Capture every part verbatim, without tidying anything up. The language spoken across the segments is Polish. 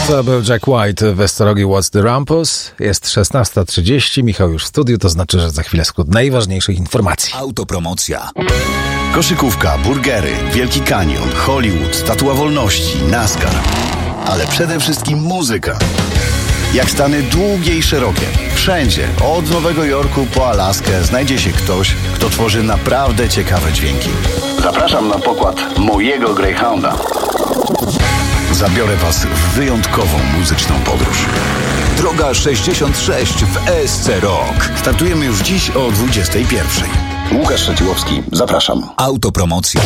To był Jack White w Westorogi What's the Rumpus. Jest szesnasta trzydzieści, Michał już w studiu, to znaczy, że za chwilę skrót najważniejszych informacji. Autopromocja. Koszykówka, burgery, Wielki Kanion, Hollywood, Statua Wolności, NASCAR. Ale przede wszystkim muzyka. Jak Stany długie i szerokie. Wszędzie, od Nowego Jorku po Alaskę, znajdzie się ktoś, kto tworzy naprawdę ciekawe dźwięki. Zapraszam na pokład mojego Greyhounda. Zabiorę Was w wyjątkową muzyczną podróż. Droga sześćdziesiąt sześć w E S C Rock. Startujemy już dziś o dwudziestej pierwszej. Łukasz Szeciłowski, zapraszam. Autopromocja.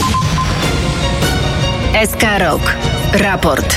S K Rock. Raport.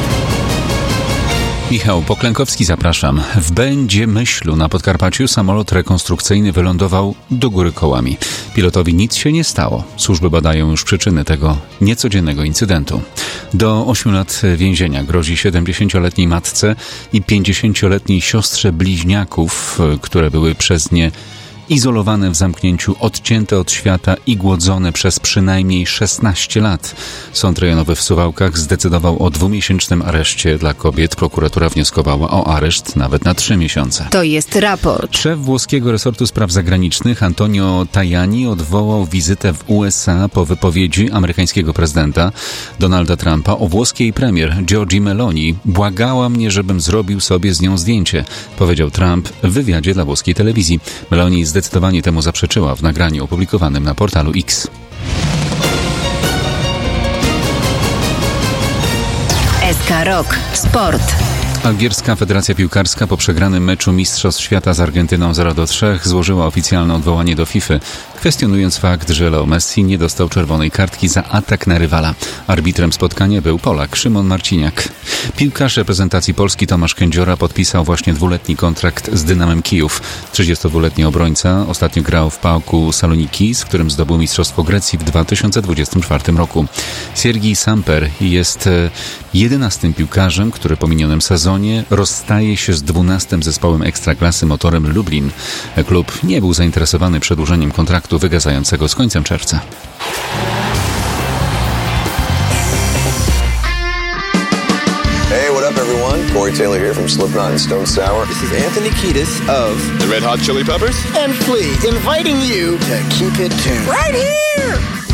Michał Poklękowski, zapraszam. W Będzimyślu na Podkarpaciu samolot rekonstrukcyjny wylądował do góry kołami. Pilotowi nic się nie stało. Służby badają już przyczyny tego niecodziennego incydentu. Do ośmiu lat więzienia grozi siedemdziesięcioletniej matce i pięćdziesięcioletniej siostrze bliźniaków, które były przez nie izolowane w zamknięciu, odcięte od świata i głodzone przez przynajmniej szesnaście lat. Sąd rejonowy w Suwałkach zdecydował o dwumiesięcznym areszcie dla kobiet. Prokuratura wnioskowała o areszt nawet na trzy miesiące. To jest raport. Szef włoskiego resortu spraw zagranicznych Antonio Tajani odwołał wizytę w U S A po wypowiedzi amerykańskiego prezydenta Donalda Trumpa o włoskiej premier Giorgii Meloni. Błagała mnie, żebym zrobił sobie z nią zdjęcie, powiedział Trump w wywiadzie dla włoskiej telewizji. Meloni zdecydowanie temu zaprzeczyła w nagraniu opublikowanym na portalu X. S K Rock. Sport. Algierska Federacja Piłkarska po przegranym meczu Mistrzostw Świata z Argentyną zero do trzech złożyła oficjalne odwołanie do FIFA, kwestionując fakt, że Leo Messi nie dostał czerwonej kartki za atak na rywala. Arbitrem spotkania był Polak Szymon Marciniak. Piłkarz reprezentacji Polski Tomasz Kędziora podpisał właśnie dwuletni kontrakt z Dynamem Kijów. trzydziestodwuletni obrońca ostatnio grał w Pałku Saloniki, z którym zdobył Mistrzostwo Grecji w dwa tysiące dwudziestym czwartym roku. Siergiej Samper jest jedenastym piłkarzem, który po minionym sezonie rozstaje się z dwunastym zespołem Ekstraklasy Motorem Lublin. Klub nie był zainteresowany przedłużeniem kontraktu wygasającego z końcem czerwca. Hey, what up, everyone? Corey Taylor here from Slipknot and Stone Sour. This is Anthony Kiedis of the Red Hot Chili Peppers and Flea, inviting you to keep it tuned right here.